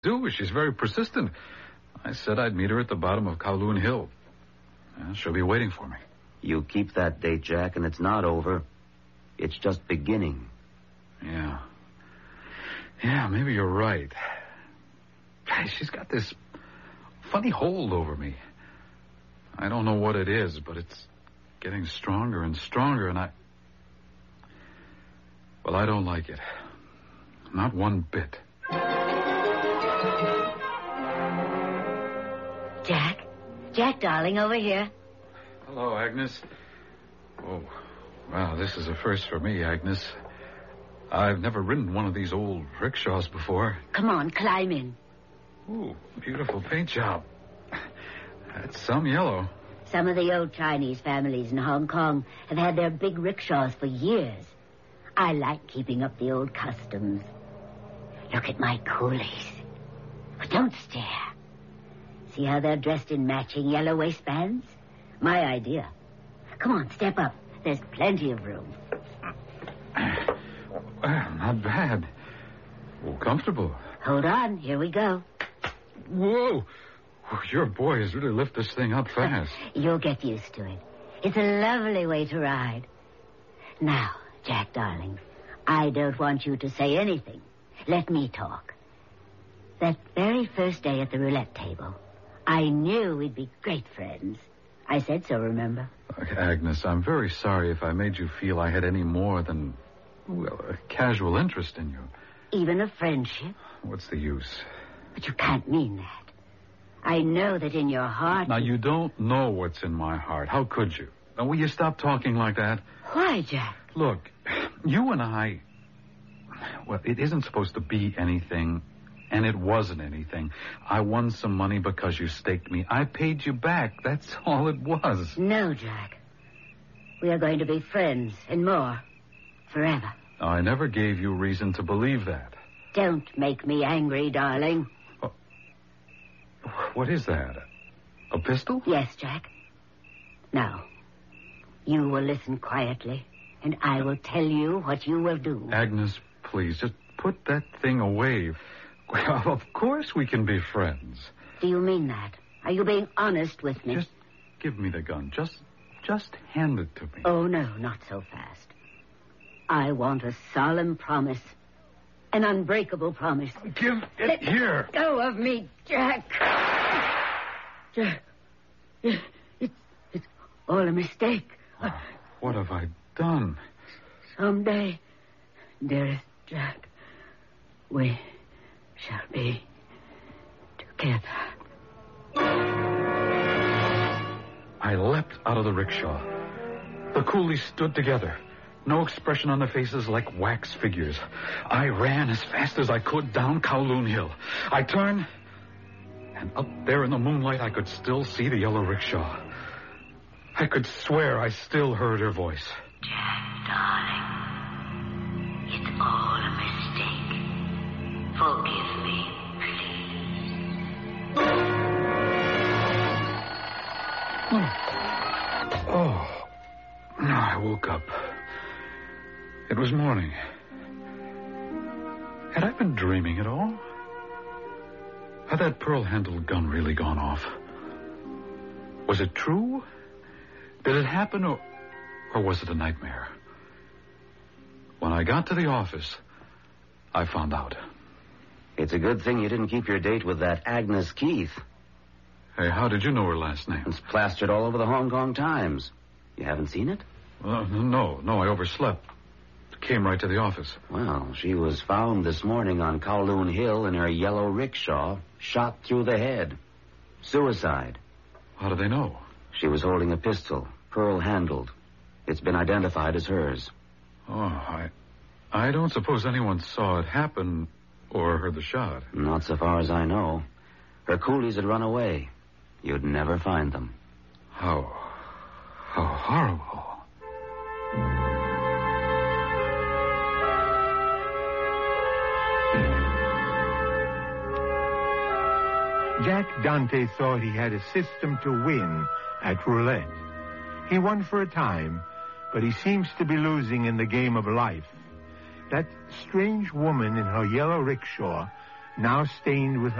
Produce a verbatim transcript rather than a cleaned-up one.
do. She's very persistent. I said I'd meet her at the bottom of Kowloon Hill. Well, she'll be waiting for me. You keep that date, Jack, and it's not over. It's just beginning. Yeah. Yeah, maybe you're right. She's got this funny hold over me. I don't know what it is, but it's getting stronger and stronger, and I... Well, I don't like it. Not one bit. Jack? Jack, darling, over here. Hello, Agnes. Oh, wow, this is a first for me, Agnes. I've never ridden one of these old rickshaws before. Come on, climb in. Ooh, beautiful paint job. That's some yellow. Some of the old Chinese families in Hong Kong have had their big rickshaws for years. I like keeping up the old customs. Look at my coolies. But don't stare. See how they're dressed in matching yellow waistbands? My idea. Come on, step up. There's plenty of room. Well, not bad. Oh, comfortable. Hold on. Here we go. Whoa. Your boy has really lifted this thing up fast. You'll get used to it. It's a lovely way to ride. Now, Jack, darling, I don't want you to say anything. Let me talk. That very first day at the roulette table, I knew we'd be great friends. I said so, remember? Look, Agnes, I'm very sorry if I made you feel I had any more than, well, a casual interest in you. Even a friendship? What's the use? But you can't mean that. I know that in your heart... Now, you don't know what's in my heart. How could you? Now, will you stop talking like that? Why, Jack? Look, you and I... Well, it isn't supposed to be anything, and it wasn't anything. I won some money because you staked me. I paid you back. That's all it was. No, Jack. We are going to be friends, and more. Forever. I never gave you reason to believe that. Don't make me angry, darling. Oh. What is that? A pistol? Yes, Jack. Now, you will listen quietly, and I will tell you what you will do. Agnes, please, just put that thing away. Well, of course we can be friends. Do you mean that? Are you being honest with me? Just give me the gun. Just, just hand it to me. Oh, no, not so fast. I want a solemn promise. An unbreakable promise. Give it Let here. Go of me, Jack. Jack. It's, it's all a mistake. Oh, what have I done? Someday, dearest Jack, we shall be together. I leapt out of the rickshaw. The coolies stood together. No expression on their faces, like wax figures. I ran as fast as I could down Kowloon Hill. I turned, and up there in the moonlight, I could still see the yellow rickshaw. I could swear I still heard her voice. Jack, darling, it's all a mistake. Forgive me, please. Oh. Oh. I woke up. It was morning. Had I been dreaming at all? Had that pearl-handled gun really gone off? Was it true? Did it happen, or, or was it a nightmare? When I got to the office, I found out. It's a good thing you didn't keep your date with that Agnes Keith. Hey, how did you know her last name? It's plastered all over the Hong Kong Times. You haven't seen it? Uh, no, no, I overslept. Came right to the office. Well, she was found this morning on Kowloon Hill in her yellow rickshaw, shot through the head. Suicide. How do they know? She was holding a pistol, pearl-handled. It's been identified as hers. Oh, I... I don't suppose anyone saw it happen or heard the shot. Not so far as I know. Her coolies had run away. You'd never find them. How... how horrible. Jack Dante thought he had a system to win at roulette. He won for a time, but he seems to be losing in the game of life. That strange woman in her yellow rickshaw now stained with